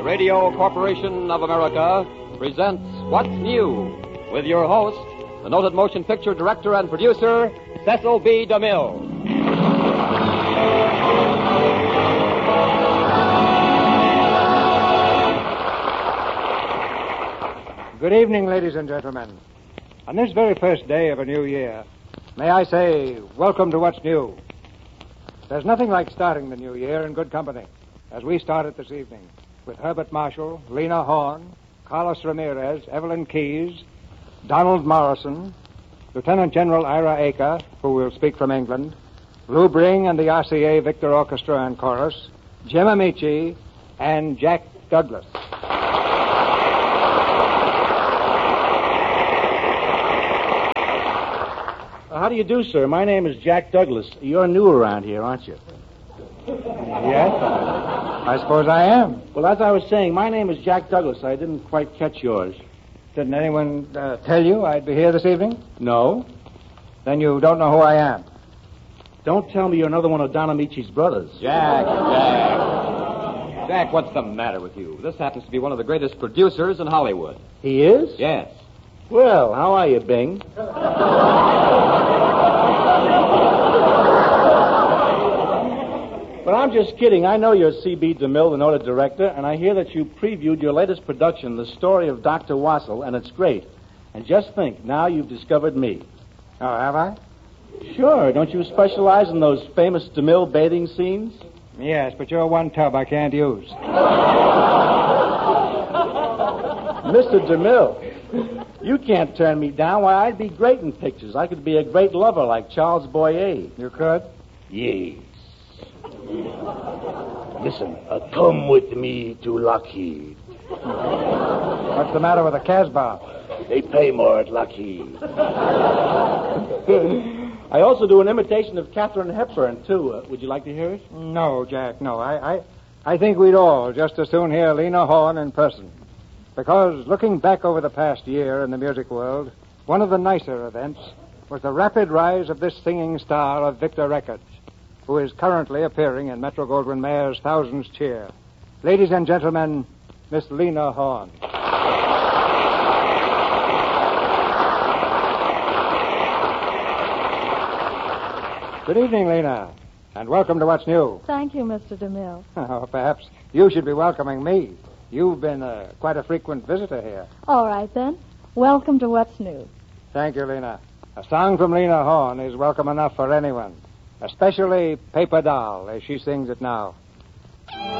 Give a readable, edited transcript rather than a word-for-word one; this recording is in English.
Radio Corporation of America presents What's New, with your host, the noted motion picture director and producer, Cecil B. DeMille. Good evening, ladies and gentlemen. On this very first day of a new year, may I say, welcome to What's New. There's nothing like starting the new year in good company, as we start it this evening, with Herbert Marshall, Lena Horne, Carlos Ramirez, Evelyn Keyes, Donald Morrison, Lieutenant General Ira Aker, who will speak from England, Lou Bring and the RCA Victor Orchestra and Chorus, Jim Amici, and Jack Douglas. How do you do, sir? My name is Jack Douglas. You're new around here, aren't you? Yes, I suppose I am. Well, as I was saying, my name is Jack Douglas. I didn't quite catch yours. Didn't anyone tell you I'd be here this evening? No? Then you don't know who I am. Don't tell me you're another one of Don Amici's brothers. Jack, what's the matter with you? This happens to be one of the greatest producers in Hollywood. He is? Yes. Well, how are you, Bing? But I'm just kidding. I know you're C.B. DeMille, the noted director, and I hear that you previewed your latest production, The Story of Dr. Wassel, and it's great. And just think, now you've discovered me. Oh, have I? Sure. Don't you specialize in those famous DeMille bathing scenes? Yes, but you're one tub I can't use. Mr. DeMille, you can't turn me down. Why, I'd be great in pictures. I could be a great lover like Charles Boyer. You could? Yes. Listen, come with me to Lockheed. What's the matter with the Casbah? They pay more at Lockheed. I also do an imitation of Katharine Hepburn, too. Would you like to hear it? No, Jack, no. I think we'd all just as soon hear Lena Horne in person. Because looking back over the past year in the music world, one of the nicer events was the rapid rise of this singing star of Victor Records, who is currently appearing in Metro-Goldwyn-Mayer's Thousands Cheer. Ladies and gentlemen, Miss Lena Horne. Good evening, Lena, and welcome to What's New. Thank you, Mr. DeMille. Oh, perhaps you should be welcoming me. You've been quite a frequent visitor here. All right, then. Welcome to What's New. Thank you, Lena. A song from Lena Horne is welcome enough for anyone, especially Paper Doll, as she sings it now.